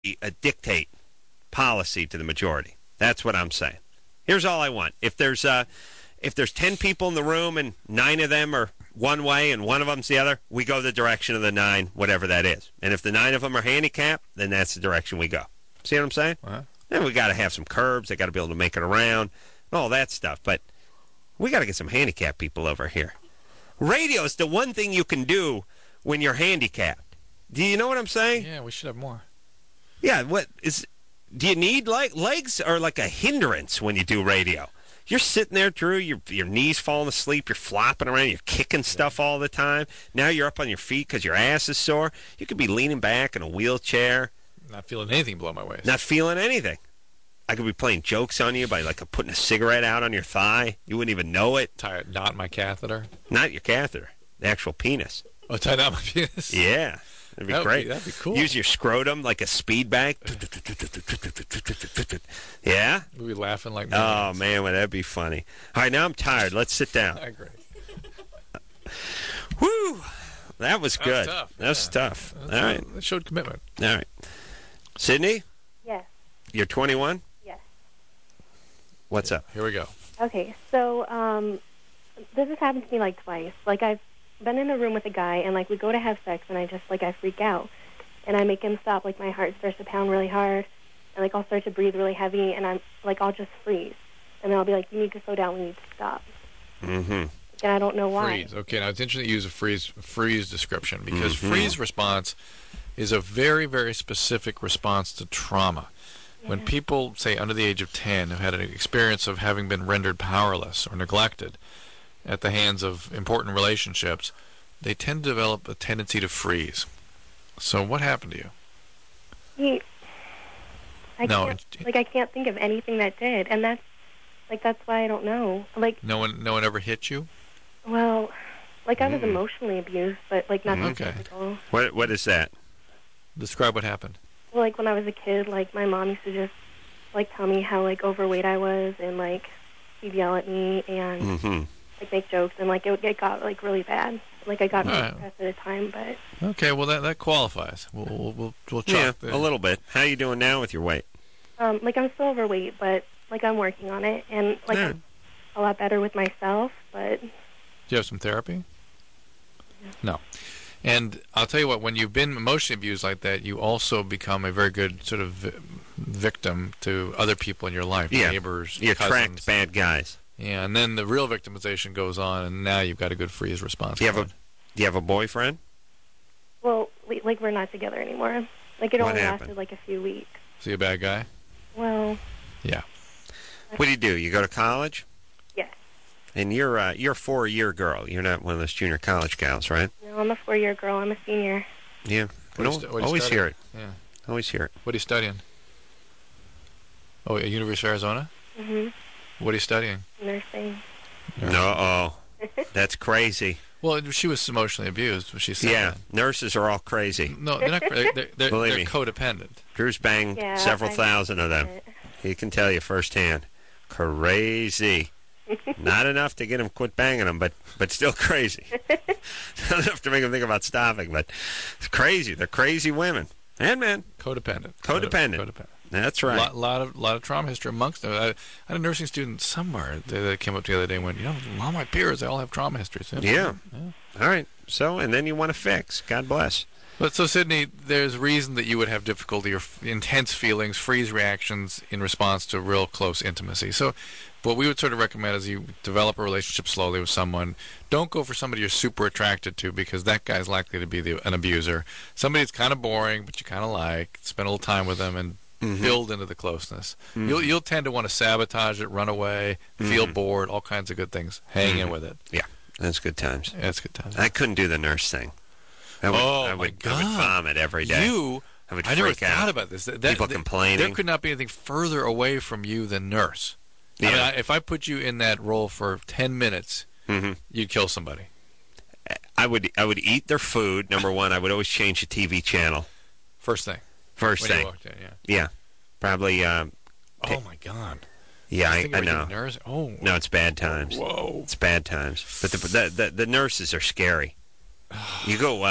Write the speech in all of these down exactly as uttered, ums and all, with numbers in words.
uh, dictate policy to the majority. That's what I'm saying. Here's all I want. If there's uh, if there's ten people in the room and nine of them are one way and one of them's the other, we go the direction of the nine, whatever that is. And if the nine of them are handicapped, then that's the direction we go. See what I'm saying? Uh-huh. Then we got to have some curbs. They got to be able to make it around, all that stuff. But we got to get some handicapped people over here. Radio is the one thing you can do when you're handicapped. Do you know what I'm saying? Yeah, we should have more. Yeah. What is? Do you need like legs are like a hindrance when you do radio? You're sitting there, Drew. Your your knees falling asleep. You're flopping around. You're kicking stuff all the time. Now you're up on your feet because your ass is sore. You could be leaning back in a wheelchair. Not feeling anything below my waist. Not feeling anything. I could be playing jokes on you by like putting a cigarette out on your thigh. You wouldn't even know it. Tie not my catheter. Not your catheter. The actual penis. Oh, tie down my penis? Yeah. That'd be that would great. Be, that'd be cool. Use your scrotum like a speed bag. Yeah? We'd be laughing like oh, man, would that be funny. All right, now I'm tired. Let's sit down. I agree. Woo! That was that good. Was tough. That was yeah. tough. That's, All right. That showed commitment. All right. Sydney? Yes. You're twenty-one? Yes. What's up? Here we go. Okay, so um, this has happened to me like twice. Like I've been in a room with a guy, and like we go to have sex, and I just like I freak out, and I make him stop. Like my heart starts to pound really hard, and like I'll start to breathe really heavy, and I'm like I'll just freeze, and then I'll be like, "You need to slow down. We need to stop." Mm-hmm. And I don't know why. Freeze. Okay, now it's interesting to use a freeze freeze description because mm-hmm. freeze response is a very, very specific response to trauma. Yeah. When people, say, under the age of ten, have had an experience of having been rendered powerless or neglected at the hands of important relationships, they tend to develop a tendency to freeze. So what happened to you? He, I no, can't, it, like I can't think of anything that did, and that's like that's why I don't know. Like no one, no one ever hit you? Well, like I was Mm. emotionally abused, but like not Okay. physical. What What is that? Describe what happened. Well, like when I was a kid, like my mom used to just like tell me how like overweight I was, and like she'd yell at me and Mm-hmm. like make jokes, and like it, it got like really bad. Like I got All really right. depressed at a time, but Okay, well that that qualifies. We'll we'll we'll, we'll chalk Yeah, the, a little bit. How you doing now with your weight? um, like I'm still overweight, but like I'm working on it, and like Yeah. I'm a lot better with myself. But Do you have some therapy? No. And I'll tell you what, when you've been emotionally abused like that, you also become a very good sort of vi- victim to other people in your life, Yeah. neighbors, You cousins. attract bad guys. Yeah, and then the real victimization goes on, and now you've got a good freeze response. Do you have a going. Do you have a boyfriend? well, we, like we're not together anymore. Like it What only happened? lasted like a few weeks. Is he a bad guy? Well, Yeah. What do you do? You go to college? yes. And you're uh, you're a four year girl. You're not one of those junior college gals, right? No, I'm a four-year girl. I'm a senior. Yeah. What do you No, stu- what do you always study? hear it. Yeah. Always hear it. What are you studying? Oh, at University of Arizona? Mhm. What are you studying? Nursing. No, oh, that's crazy. Well, she was emotionally abused. Was she said Yeah, that. nurses are all crazy. No, they're not. They're, they're, they're, Believe they're me. codependent. Drew's banged Yeah, several I- thousand of them. He can tell you firsthand. Crazy. Not enough to get him quit banging them, but but still crazy. Not enough to make him think about stopping, but it's crazy. They're crazy women and men. Codependent. Codependent. Codependent. That's right. Lot, lot of lot of trauma history amongst them. I, I had a nursing student somewhere that that came up the other day and went, you know, a lot of my peers, they all have trauma histories. Yeah. yeah. All right. So, and then you want to fix. God bless. But so, Sydney, there's reason that you would have difficulty or f- intense feelings, freeze reactions in response to real close intimacy. So what we would sort of recommend is you develop a relationship slowly with someone. Don't go for somebody you're super attracted to because that guy's likely to be the, an abuser. Somebody that's kind of boring but you kind of like. Spend a little time with them and Mm-hmm. build into the closeness. Mhm. You'll you'll tend to want to sabotage it, run away, feel Mhm. bored, all kinds of good things. Hang in Mhm. with it. Yeah. That's good times. Yeah, it's good times. I couldn't do the nurse thing. I would, Oh, I my would, I would God. vomit every day. You, I would I never freak thought out. about this. That, People that- complaining. There could not be anything further away from you than nurse. I mean, Yeah. I, if I put you in that role for ten minutes, hmm you'd kill somebody. I would I would eat their food. Number one, I would always change the T V channel. First thing. First when thing. you walked in, yeah. Yeah. Probably, um, Oh, my God. yeah, I, Think I about you know. Nurse? Oh. No, it's bad times. Whoa. It's bad times. But the, the, the, the nurses are scary. You go uh,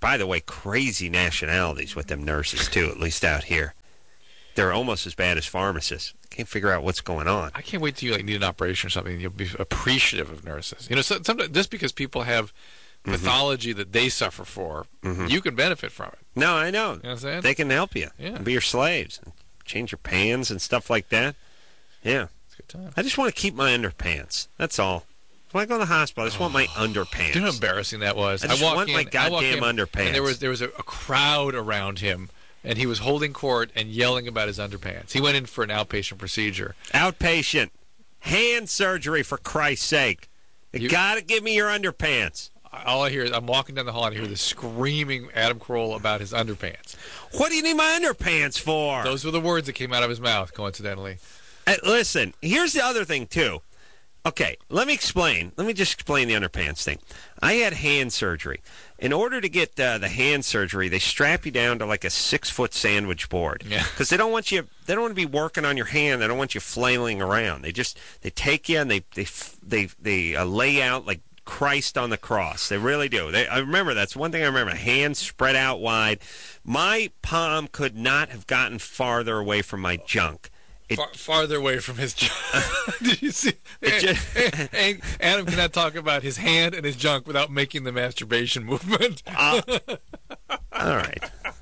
by the way, crazy nationalities with them nurses, too, at least out here. They're almost as bad as pharmacists. Can't figure out what's going on. I can't wait till you like need an operation or something. You'll be appreciative of nurses. You know, so, sometimes just because people have pathology mm-hmm. that they suffer for, mm-hmm. you can benefit from it. No, I know. You know what I'm saying? They can help you. Yeah. And be your slaves. And change your pants and stuff like that. Yeah. It's a good time. I just want to keep my underpants. That's all. When I go to the hospital, I just want my underpants. Do you know how embarrassing that was? I just I walk want in, my goddamn in, underpants. And there was there was a, a crowd around him, and he was holding court and yelling about his underpants. He went in for an outpatient procedure. Outpatient. Hand surgery, for Christ's sake. You, you got to give me your underpants. All I hear is I'm walking down the hall and I hear this screaming Adam Carolla about his underpants. What do you need my underpants for? Those were the words that came out of his mouth, coincidentally. Hey, listen, here's the other thing, too. Okay, let me explain. Let me just explain the underpants thing. I had hand surgery. In order to get uh, the hand surgery, they strap you down to like a six-foot sandwich board. Yeah. Because they don't want you. They don't want to be working on your hand. They don't want you flailing around. They just they take you and they they they they uh, lay out like Christ on the cross. They really do. They, I remember that's one thing I remember. Hands spread out wide. My palm could not have gotten farther away from my junk. It, Far, farther away from his junk. Did you see? Just, and Adam cannot talk about his hand and his junk without making the masturbation movement. uh, all right.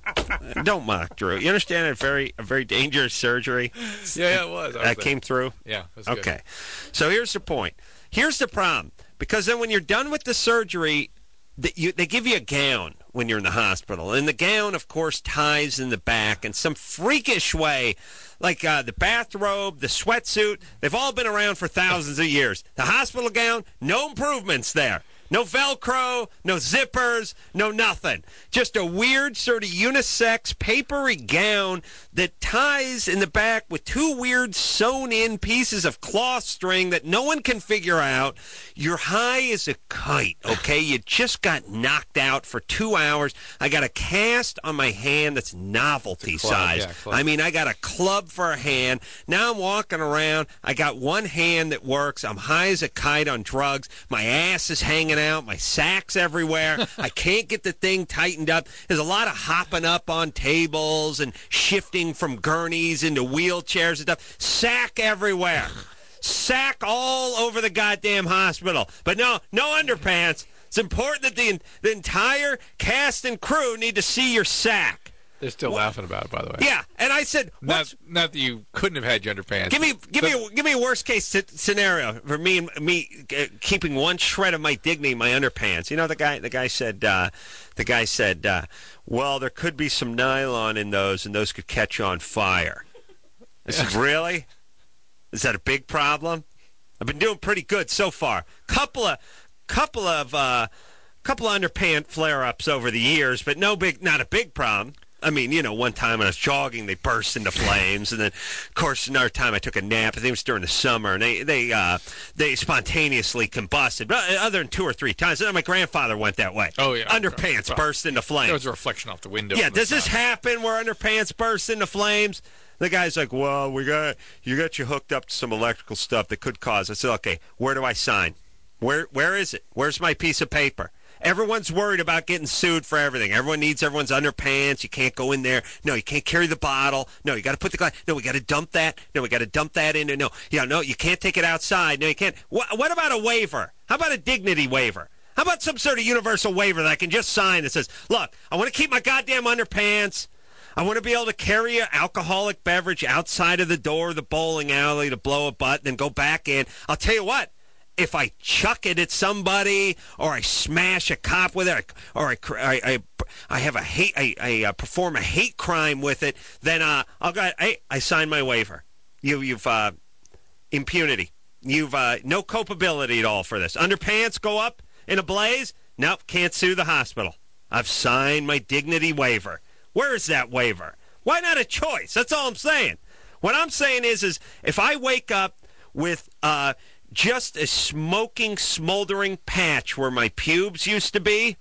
Don't mock Drew. You understand a very a very dangerous surgery? Yeah, yeah, it was. That came through? Yeah, it was okay. Good. So here's the point. Here's the problem. Because then when you're done with the surgery, the, you, they give you a gown when you're in the hospital. And the gown, of course, ties in the back in some freakish way. Like uh, the bathrobe, the sweatsuit, they've all been around for thousands of years. The hospital gown, no improvements there. No Velcro, no zippers, no nothing. Just a weird sort of unisex papery gown that ties in the back with two weird sewn-in pieces of cloth string that no one can figure out. You're high as a kite, okay? You just got knocked out for two hours. I got a cast on my hand that's novelty size. Yeah, I mean, I got a club for a hand. Now I'm walking around. I got one hand that works. I'm high as a kite on drugs. My ass is hanging out. My sack's everywhere. I can't get the thing tightened up. There's a lot of hopping up on tables and shifting from gurneys into wheelchairs and stuff. Sack everywhere. Sack all over the goddamn hospital. But no, no underpants. It's important that the, the entire cast and crew need to see your sack. They're still what? laughing about it, by the way. Yeah, and I said, not, not that you couldn't have had your underpants. Give me, give but, me, a, give me a worst case scenario for me and me uh, keeping one shred of my dignity in my underpants. You know, the guy, the guy said, uh, the guy said, uh, well, there could be some nylon in those, and those could catch on fire. I said, really? Is that a big problem? I've been doing pretty good so far. Couple of, couple of, uh, couple of underpant flare-ups over the years, but no big, not a big problem. I mean, you know, one time when I was jogging, they burst into flames, and then, of course, another time I took a nap. I think it was during the summer, and they they uh, they spontaneously combusted. But other than two or three times, and then my grandfather went that way. Oh yeah, underpants well, burst into flames. There was a reflection off the window. Yeah, does the this happen where underpants burst into flames? The guy's like, well, we got you got you hooked up to some electrical stuff that could cause. I said, okay, where do I sign? Where where is it? Where's my piece of paper? Everyone's worried about getting sued for everything. Everyone needs everyone's underpants. You can't go in there. No, you can't carry the bottle. No, you got to put the glass. No, we got to dump that. No, we got to dump that into. No, yeah, no, you can't take it outside. No, you can't. What, what about a waiver? How about a dignity waiver? How about some sort of universal waiver that I can just sign that says, look, I want to keep my goddamn underpants. I want to be able to carry an alcoholic beverage outside of the door of the bowling alley to blow a butt and then go back in. I'll tell you what. If I chuck it at somebody, or I smash a cop with it, or I I, I, I have a hate, I, I uh, perform a hate crime with it, then uh, I'll go. Hey, I sign my waiver. You, you've uh, impunity. You've uh, no culpability at all for this. Underpants go up in a blaze. Nope, can't sue the hospital. I've signed my dignity waiver. Where is that waiver? Why not a choice? That's all I'm saying. What I'm saying is, is if I wake up with uh. just a smoking, smoldering patch where my pubes used to be,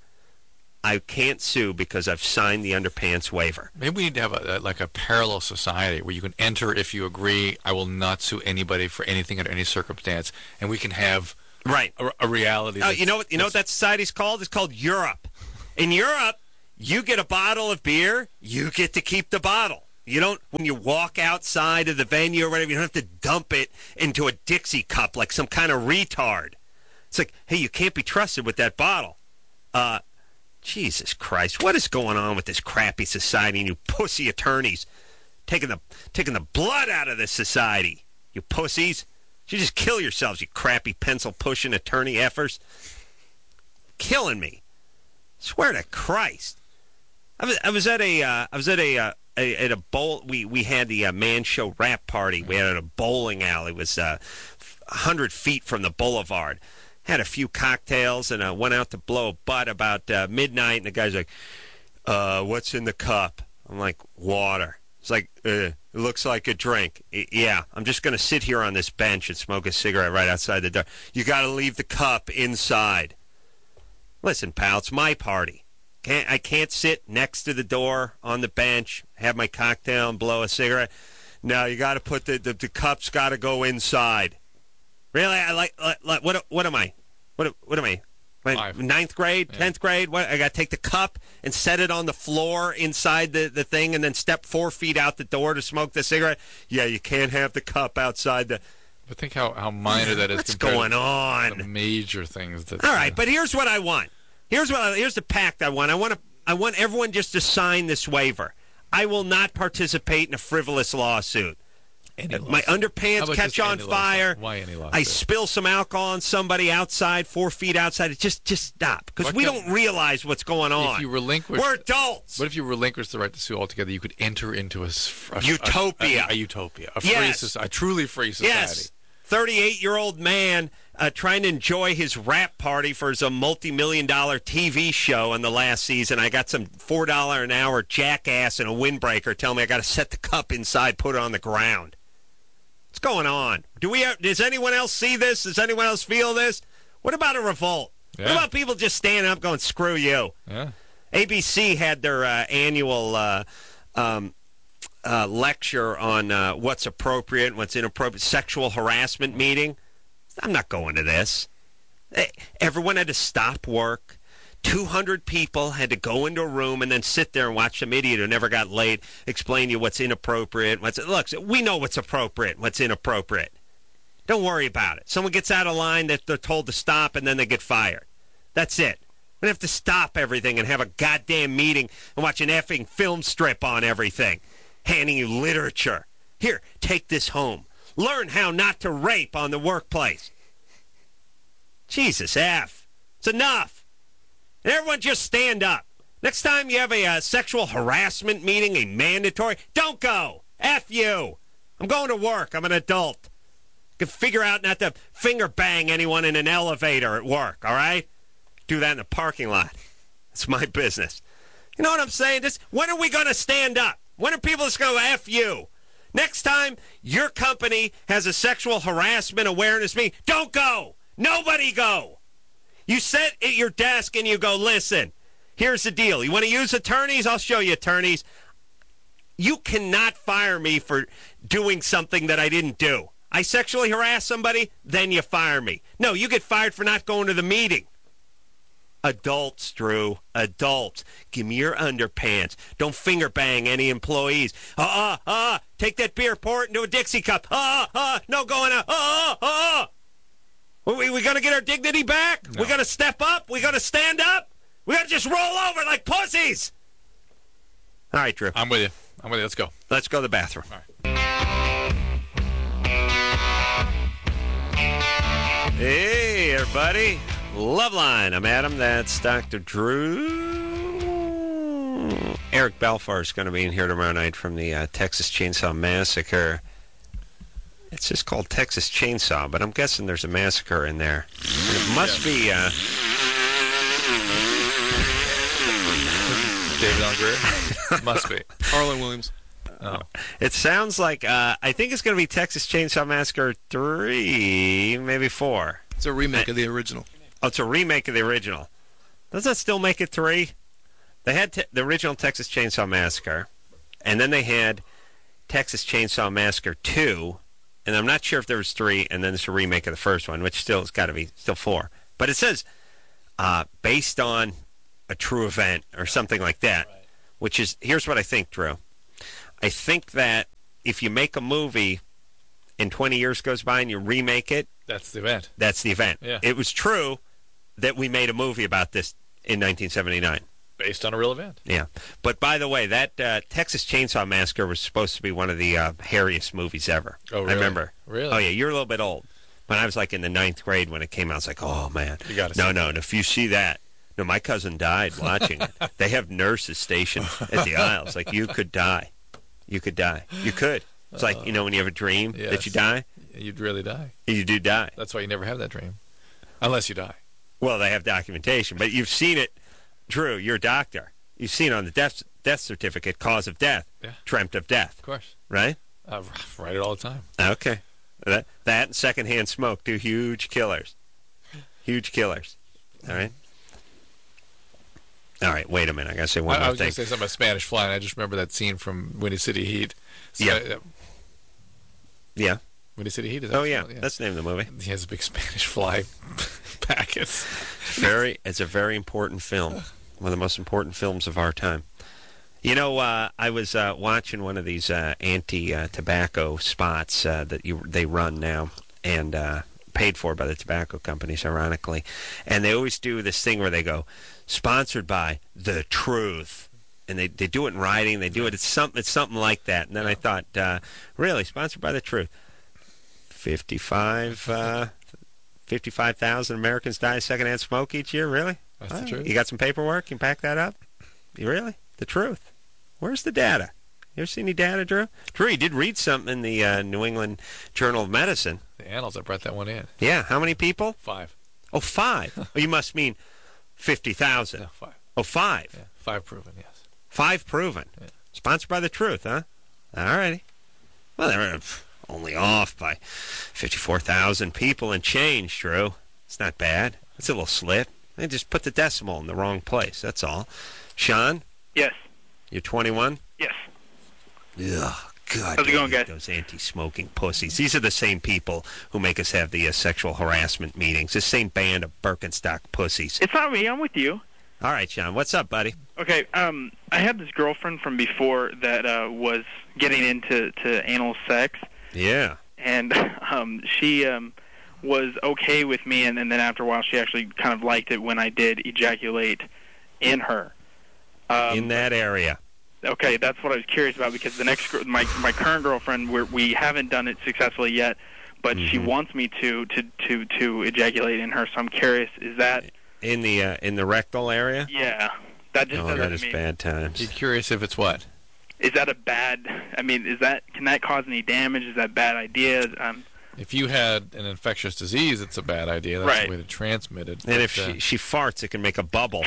I can't sue because I've signed the underpants waiver. Maybe we need to have a, a, like a parallel society where you can enter if you agree, I will not sue anybody for anything under any circumstance, and we can have right a, a reality. Uh, you know what? You know what that society's called? It's called Europe. In Europe, You get a bottle of beer, you get to keep the bottle. You don't, when you walk outside of the venue or whatever, you don't have to dump it into a Dixie cup like some kind of retard. It's like, hey, you can't be trusted with that bottle. Uh, Jesus Christ, what is going on with this crappy society and you pussy attorneys taking the taking the blood out of this society? You pussies. You just kill yourselves, you crappy pencil-pushing attorney effers. Killing me. Swear to Christ. I was, I was at a uh, I was at a, uh, a at a bowl. We we had the uh, Man Show rap party. We had it at a bowling alley. It was uh, a hundred feet from the boulevard. Had a few cocktails and uh, went out to blow a butt about uh, midnight. And the guy's like, uh, "What's in the cup?" I'm like, "Water." It's like, uh, "It looks like a drink." I- yeah, I'm just gonna sit here on this bench and smoke a cigarette right outside the door. You got to leave the cup inside. Listen, pal, it's my party. Can't I can't sit next to the door on the bench, have my cocktail, and blow a cigarette. No, you got to put the, the the cups got to go inside. Really, I like, like, like what what am I? What what am I? My Five. ninth grade, Yeah. tenth grade. What I got to take the cup and set it on the floor inside the, the thing, and then step four feet out the door to smoke the cigarette. Yeah, you can't have the cup outside the. But think how, how minor that is. What's compared going to on? The major things that. All right, but here's what I want. Here's what I, here's the pact I want. I want to I want everyone just to sign this waiver. I will not participate in a frivolous lawsuit. Any If my lawsuit. How underpants about catch just on any fire. lawsuit? Why any lawsuit? I spill some alcohol on somebody outside, four feet outside. It just just stop because What we can- don't realize what's going on. If you relinquish, We're adults. What if you relinquish the right to sue altogether? You could enter into a, s- a- Utopia. a, a, a utopia, a free Yes. society, a truly free society. Yes. thirty-eight-year-old man uh, trying to enjoy his rap party for his uh, multi-million dollar T V show in the last season. I got some four dollars an hour jackass and a windbreaker telling me I got to set the cup inside, put it on the ground. What's going on? Do we? Have, does anyone else see this? Does anyone else feel this? What about a revolt? Yeah. What about people just standing up going, screw you? Yeah. A B C had their uh, annual uh, um, uh, lecture on uh, what's appropriate and what's inappropriate, sexual harassment meeting. I'm not going to this. Eh, Everyone had to stop work. two hundred people had to go into a room and then sit there and watch some idiot who never got laid explain to you what's inappropriate. What's Look, we know what's appropriate, what's inappropriate. Don't worry about it. Someone gets out of line, that they're told to stop, and then they get fired. That's it. We don't have to stop everything and have a goddamn meeting and watch an effing film strip on everything, handing you literature. Here, take this home. Learn how not to rape on the workplace. Jesus F. It's enough. And everyone just stand up. Next time you have a uh, sexual harassment meeting, a mandatory, don't go. F you. I'm going to work. I'm an adult. I can figure out not to finger bang anyone in an elevator at work, all right? Do that in the parking lot. It's my business. You know what I'm saying? This, when are we going to stand up? When are people just going to F you? Next time your company has a sexual harassment awareness meeting, don't go. Nobody go. You sit at your desk and you go, listen, here's the deal. You want to use attorneys? I'll show you attorneys. You cannot fire me for doing something that I didn't do. I sexually harass somebody, then you fire me. No, you get fired for not going to the meeting. Adults, Drew. Adults. Give me your underpants. Don't finger bang any employees. Uh, uh, uh. Take that beer, pour it into a Dixie cup. Uh, uh. No going out. Uh, uh, uh. We, we going to get our dignity back? No. We going to step up? We going to stand up? We got to just roll over like pussies. All right, Drew. I'm with you. I'm with you. Let's go. Let's go to the bathroom. All right. Hey, everybody. Loveline. I'm Adam. That's Doctor Drew. Eric Balfour is going to be in here tomorrow night from the uh, Texas Chainsaw Massacre. It's just called Texas Chainsaw, but I'm guessing there's a massacre in there. And it must be... Uh, David Allen Greer? Must be. Harlan Williams. Oh. It sounds like... Uh, I think it's going to be Texas Chainsaw Massacre three, maybe four. It's a remake of the original. Oh, it's a remake of the original. Does that still make it three? They had te- the original Texas Chainsaw Massacre, and then they had Texas Chainsaw Massacre two, and I'm not sure if there was three, and then it's a remake of the first one, which still has got to be still four. But it says uh, based on a true event or something like that. Right. Which is, here's what I think, Drew. I think that if you make a movie and twenty years goes by and you remake it, That's the event. that's the event. Yeah. It was true that we made a movie about this in nineteen seventy-nine. Based on a real event. Yeah. But by the way, that uh, Texas Chainsaw Massacre was supposed to be one of the uh, hairiest movies ever. Oh, really? I remember. Really? Oh, yeah, you're a little bit old. When I was like in the ninth grade when it came out, I was like, oh, man. You gotta no, see no, and if you see that. No, my cousin died watching it. They have nurses stationed at the aisles. Like, you could die. You could die. You could. It's like, you know, when you have a dream Yes. that you die, You'd really die. you do die. That's why you never have that dream. Unless you die. Well, they have documentation, but you've seen it. Drew, you're a doctor. You've seen on the death death certificate, cause of death, Yeah. dreamt of death, Of course. right? I write it all the time. Okay. That, that and secondhand smoke, two huge killers. Huge killers. All right? All right, wait a minute. I got to say one I, I more was going thing. to say something about Spanish Fly, and I just remember that scene from Windy City Heat. So, Yeah. uh, Yeah. Windy City Heat? Is that Oh, what yeah. it's called? That's the name of the movie. He has a big Spanish Fly packet. Very, it's a very important film. One of the most important films of our time. You know, uh, I was uh, watching one of these uh, anti-tobacco spots uh, that you they run now, and uh, paid for by the tobacco companies, ironically. And they always do this thing where they go, sponsored by The Truth. And they, they do it in writing. They do it. It's something. It's something like that. And then I thought, uh, really, sponsored by The Truth. Fifty-five, uh, fifty-five thousand Americans die of secondhand smoke each year. Really? That's the Oh, truth. You got some paperwork? You can pack that up? You really? The Truth. Where's the data? You ever see any data, Drew? Drew, you did read something in the uh, New England Journal of Medicine. The annals, I brought that one in. Yeah. How many people? Five. Oh, five. Oh, you must mean fifty thousand. No, five. Oh, five. Yeah, five proven, yes. Five proven. Yeah. Sponsored by The Truth, huh? All righty. Well, they're uh, only off by fifty-four thousand people and change, Drew. It's not bad. It's a little slip. They just put the decimal in the wrong place. That's all. Sean, Yes. you're twenty-one? Yes. Ugh, God. How's it going, I hate guys? Those anti-smoking pussies. These are the same people who make us have the uh, sexual harassment meetings. This same band of Birkenstock pussies. It's not me. I'm with you. All right, Sean. What's up, buddy? Okay. Um, I had this girlfriend from before that uh, was getting into to anal sex, Yeah. and um, she um, was okay with me, and, and then after a while, she actually kind of liked it when I did ejaculate in her. Um, In that area. Okay, that's what I was curious about because the next gr- my my current girlfriend we're, we haven't done it successfully yet, but she Mhm. wants me to, to to to ejaculate in her. So I'm curious, is that In the uh, in the rectal area? yeah? That just Oh, doesn't that is mean bad times. Be curious if it's what? is that a bad? I mean, is that can that cause any damage? Is that a bad idea? Um, If you had an infectious disease, it's a bad idea. That's Right. the way to transmit it. And But, if uh, she, she farts, it can make a bubble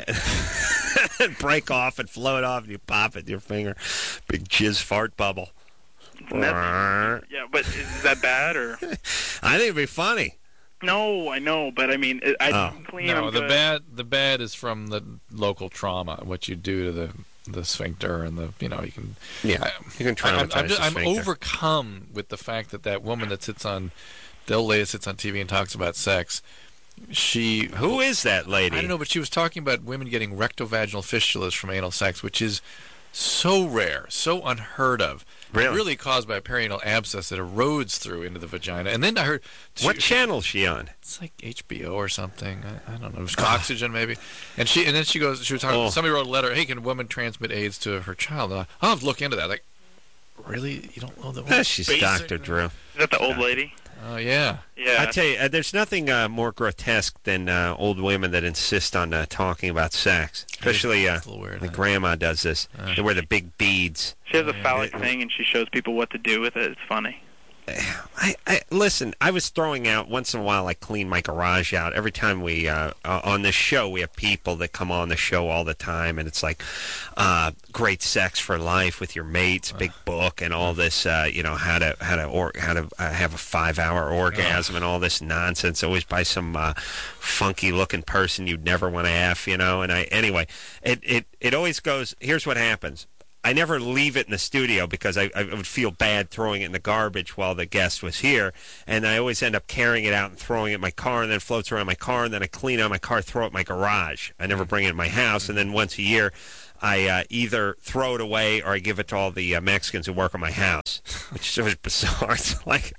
and break off and float off, and you pop it with your finger. Big jizz fart bubble. that's- yeah, but is that bad or? I think it'd be funny. No, I know, but I mean, I Oh. I'm clean. no, I'm the good. bad the bad is from the local trauma. What you do to the the sphincter and the you know you can. Yeah, I, you can I, I'm, traumatize I'm, just, the I'm sphincter. overcome with the fact that that woman that sits on, the old lady that sits on T V and talks about sex. She Who is that lady? I don't know, but she was talking about women getting rectovaginal fistulas from anal sex, which is so rare, so unheard of. Really? caused by a perineal abscess that erodes through into the vagina. And then I heard What she- channel is she on? It's like H B O or something. I, I don't know. It was Oxygen maybe. And she and then she goes. She was talking. Oh. Somebody wrote a letter. Hey, can a woman transmit AIDS to her child? And I, I'll have to look into that. Like, really? You don't know that? Eh, she's Basic- Doctor Drew. Is that the old lady? Oh yeah. Yeah. I tell you, uh, there's nothing uh, more grotesque than uh, old women that insist on uh, talking about sex. Especially uh, It's a little weird, the huh? grandma does this. Uh. They wear the big beads. She has a Yeah. phallic thing, and she shows people what to do with it. It's funny. I, I listen. I was throwing out once in a while. I clean my garage out every time we uh, uh, on this show. We have people that come on the show all the time, and it's like uh, great sex for life with your mates, big book, and all this. Uh, you know how to how to or, how to uh, have a five hour orgasm and all this nonsense. Always by some uh, funky looking person you'd never want to have. You know. And I anyway, it it it always goes. Here's what happens. I never leave it in the studio because I, I would feel bad throwing it in the garbage while the guest was here, and I always end up carrying it out and throwing it in my car, and then it floats around my car, and then I clean out my car, throw it in my garage. I never bring it in my house, and then once a year, I uh, either throw it away or I give it to all the uh, Mexicans who work on my house, which is always bizarre. It's like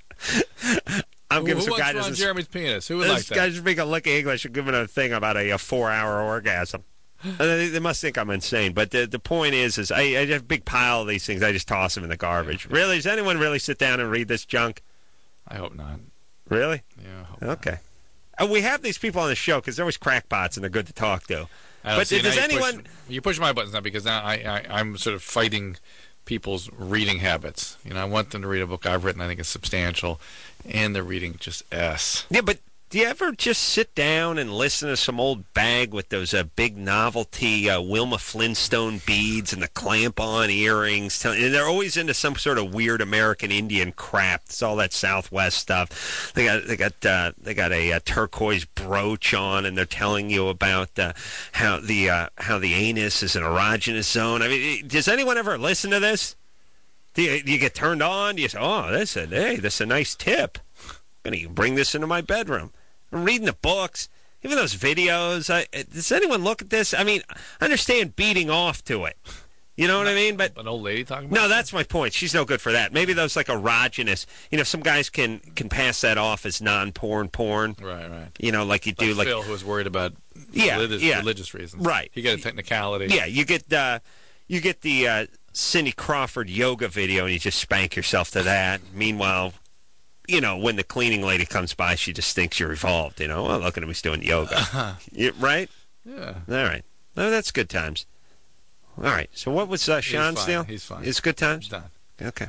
I'm giving Who some wants guy to on this. Jeremy's penis? Who would This like that? guy just speaking a lick of English and giving a thing about a, a four-hour orgasm. And they, they must think I'm insane. But the the point is, is I, I have a big pile of these things. I just toss them in the garbage. Really? Does anyone really sit down and read this junk? I hope not. Really? Yeah. I hope Okay. Uh, we have these people on the show because they're always crackpots and they're good to talk to. not. But see, does now you anyone- Push, you push my buttons now because now I, I, I'm sort of fighting people's reading habits. You know, I want them to read a book I've written I think is substantial, and they're reading just S. Yeah, but do you ever just sit down and listen to some old bag with those uh, big novelty uh, Wilma Flintstone beads and the clamp-on earrings? Tell- And they're always into some sort of weird American Indian crap. It's all that Southwest stuff. They got they got uh, they got a, uh turquoise brooch on, and they're telling you about uh, how the uh, how the anus is an erogenous zone. I mean, does anyone ever listen to this? Do you, do you get turned on? Do you say, "Oh, this is hey, this is a nice tip. I'm gonna bring this into my bedroom." I'm reading the books, even those videos. I, does anyone look at this? I mean, I understand beating off to it. You know what I mean? But An old lady talking about no, it? that's my point. She's no good for that. Maybe those like erogenous. You know, some guys can can pass that off as non-porn porn. Right, right. You know, like you do, Like like Phil, who was worried about Yeah, religious, yeah. religious reasons. Right. He got a technicality. yeah, you get uh, you get the uh, Cindy Crawford yoga video, and you just spank yourself to that. Meanwhile, you know, when the cleaning lady comes by, she just thinks you're evolved. You know, oh, look at him, he's doing yoga. Uh-huh. You- right? Yeah. All right. No, that's good times. All right. So what was uh, Sean's fine. deal? He's fine. It's good times? Done. Okay.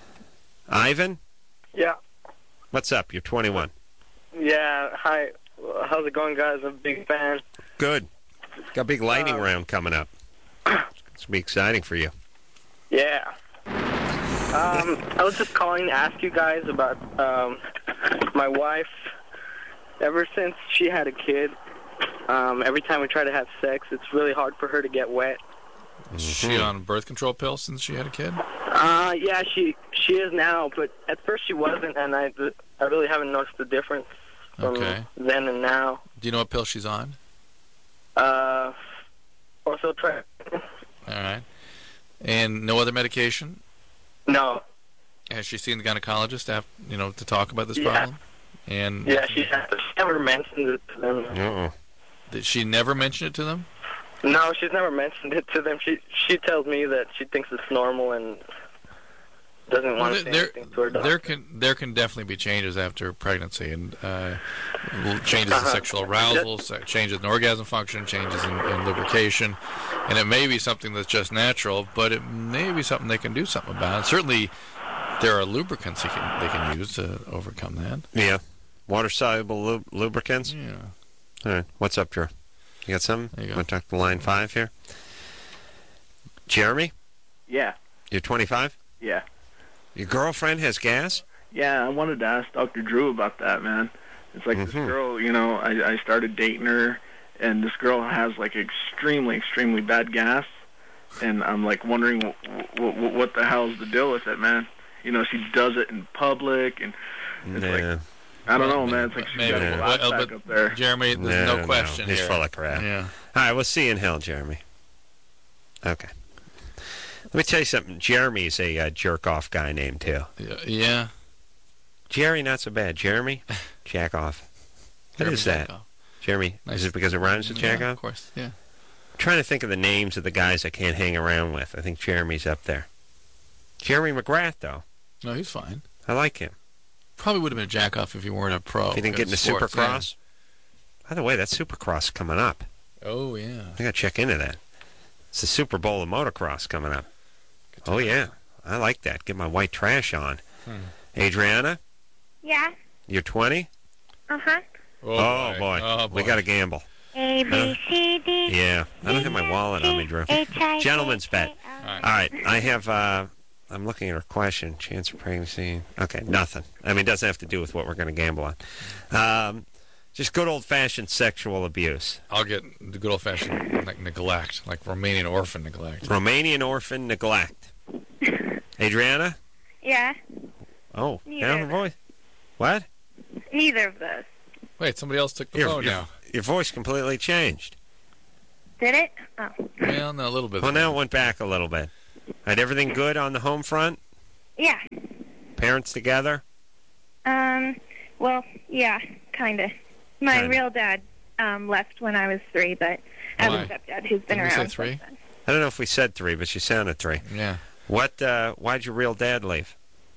Ivan, Yeah, what's up? You're twenty-one. yeah. Hi, how's it going, guys? I'm a big fan. Good. Got a big lightning Uh, round coming up. It's going to be exciting for you. Yeah. Um, I was just calling to ask you guys about um, my wife. Ever since she had a kid, um, every time we try to have sex, it's really hard for her to get wet. Is she on birth control pills since she had a kid? Uh, yeah, she she is now, but at first she wasn't, and I, I really haven't noticed the difference from Okay. then and now. Do you know what pill she's on? Uh, also try. All right. And no other medication? No. Has she seen the gynecologist to have, you know, to talk about this Yeah. problem? And Yeah, she, has, she never mentioned it to them. Uh-oh. did she never mention it to them? No, she's never mentioned it to them. She she tells me that she thinks it's normal and doesn't want to say there, anything to her doctor. there can there can definitely be changes after pregnancy, and uh, changes in Uh-huh. sexual arousal, se- changes in orgasm function, changes in, in lubrication, and it may be something that's just natural, but it may be something they can do something about. And certainly, there are lubricants they can they can use to overcome that. Yeah. Water-soluble lub- lubricants? Yeah. All right. What's up, Drew? You got something? There you go. Want to talk to line five here? Jeremy, Yeah, you're twenty-five? yeah. Your girlfriend has gas? Yeah, I wanted to ask Doctor Drew about that, man. It's like this Mhm. girl, you know, I, I started dating her, and this girl has, like, extremely, extremely bad gas, and I'm, like, wondering w- w- what the hell's the deal with it, man. You know, she does it in public, and it's like, Nah. I don't know, Maybe- man. It's like she's maybe. got a Well, lot but back up there. Jeremy, there's No, no, no, question he's here. full of crap. Yeah. All right, we'll see you in hell, Jeremy. Okay. Let me tell you something. Jeremy's a uh, jerk-off guy named, too. Yeah. yeah. Jerry, not so bad. Jeremy, jack off. What Jeremy is that? Jackoff. Jeremy, Nice. is it because it rhymes with jack Yeah, off? of course. Yeah. I'm trying to think of the names of the guys I can't hang around with. I think Jeremy's up there. Jeremy McGrath, though. No, he's fine. I like him. Probably would have been a jack off if you weren't a pro. If he didn't get in into sports, Supercross. By the way, that Supercross is coming up. yeah. Oh yeah. I got to check into that. It's the Super Bowl of motocross coming up. Oh, yeah. I like that. Get my white trash on. Hmm. Adriana, Yeah. you're twenty? Uh-huh. Oh, boy. Oh, We got to gamble. A, B, C, D. Yeah. I don't have my wallet on me, Drew. H, I, J, Gentleman's bet. K, L. All right. All right. I have, uh, I'm looking at her question. Chance of pregnancy. Okay, nothing. I mean, it doesn't have to do with what we're going to gamble on. Um, Just good old-fashioned sexual abuse. I'll get the good old-fashioned like neglect, like Romanian orphan neglect. Romanian orphan neglect. Adriana? Yeah, Oh, Neither down her of voice. What? neither of those. Wait, somebody else took the Your, phone your, now. your voice completely changed. Did it? Oh. Well, no, a little bit. Well, now it went back a little bit. Had everything good on the home front? Yeah. Parents together? Um. Well, yeah, kind of. My Kinda. real dad um, left when I was three, but I have Why? a stepdad who's been Didn't we say around. three? since then. I don't know if we said three, but she sounded three. Yeah. What? Uh, why'd your real dad leave?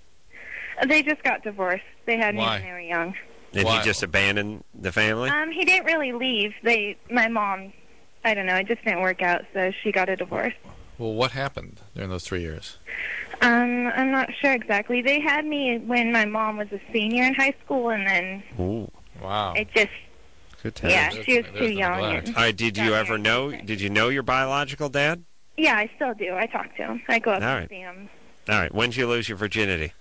They just got divorced. They had Why? me when they were young. Did Why? he just abandon the family? Um, he didn't really leave. They, my mom, I don't know, it just didn't work out, so she got a divorce. Well, what happened during those three years? Um, I'm not sure exactly. They had me when my mom was a senior in high school, and then Ooh, Wow. it just, good times. yeah, There's she was the- too there's the young. neglect. And, All right, did you ever know? Did you know your biological dad? yeah, I still do. I talk to him. I go up All to right. see him. All right. When did you lose your virginity?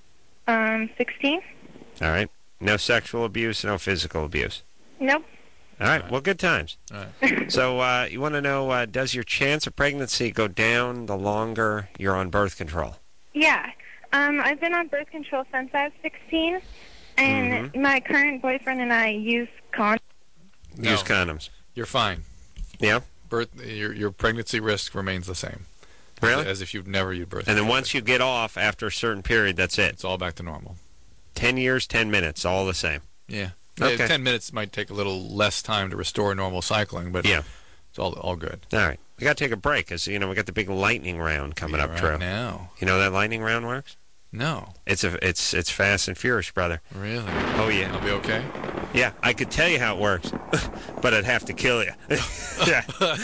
Um, sixteen? All right. No sexual abuse, no physical abuse. Nope. All right. Well, good times. All right. So uh, you want to know, uh, does your chance of pregnancy go down the longer you're on birth control? Yeah. Um, I've been on birth control since I was sixteen, and Mm-hmm. my current boyfriend and I use condoms. No. Use condoms. You're fine. Yeah. Birth, your your pregnancy risk remains the same. Really? As if you've never used birth And then control. once you get off after a certain period, that's it. It's all back to normal. Ten years, ten minutes, all the same. Yeah. Okay. Uh, Ten minutes might take a little less time to restore normal cycling, but Yeah. it's all all good. All right. We got to take a break because, you know, we got the big lightning round coming Yeah, up, right Drew. now. You know how that lightning round works? No. It's a, it's it's fast and furious, brother. Really? Oh, yeah. I'll be okay. Yeah, I could tell you how it works, but I'd have to kill you. yeah.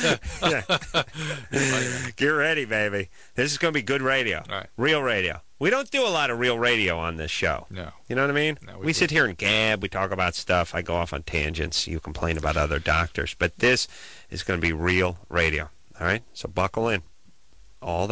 yeah. Get ready, baby. This is going to be good radio. All right. Real radio. We don't do a lot of real radio on this show. No. You know what I mean? No, we we- sit here and gab. We talk about stuff. I go off on tangents. You complain about other doctors. But this is going to be real radio. All right? So buckle in. All that.